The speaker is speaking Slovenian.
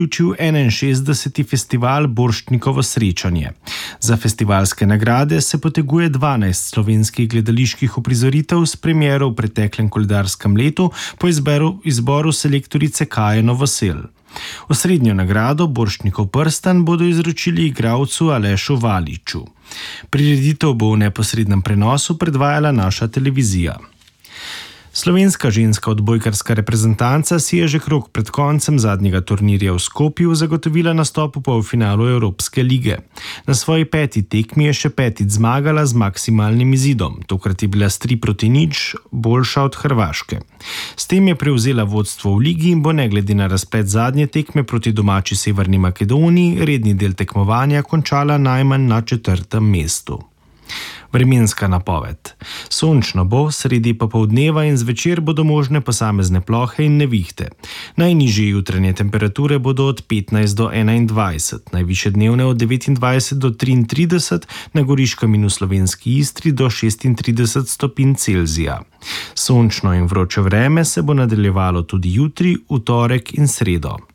vključil 61. festival Borštnikovo srečanje. Za festivalske nagrade se poteguje 12 slovenskih gledaliških uprizoritev s premiero v preteklem koledarskem letu po izboru selektorice Kaje Novosel. Osrednjo nagrado Borštnikov prstan bodo izročili igralcu Alešu Valiču. Prireditev bo v neposrednem prenosu predvajala naša televizija. Slovenska ženska odbojkarska reprezentanca si je že krog pred koncem zadnjega turnirja v Skopju zagotovila nastop v polfinalu Evropske lige. Na svoji 5. tekmi je še 5. zmagala z maksimalnim izidom, tokrat je bila s 3-0 boljša od Hrvaške. S tem je prevzela vodstvo v ligi in bo ne glede na razplet zadnje tekme proti domači Severni Makedoniji redni del tekmovanja končala najmanj na 4. mestu. Vremenska napoved. Sončno bo, sredi popoldneva in zvečer bodo možne posamezne plohe in nevihte. Najnižje jutranje temperature bodo od 15 do 21, najvišje dnevne od 29 do 33, na Goriškem in v Slovenski Istri do 36 stopinj Celzija. Sončno in vroče vreme se bo nadaljevalo tudi jutri, v torek in sredo.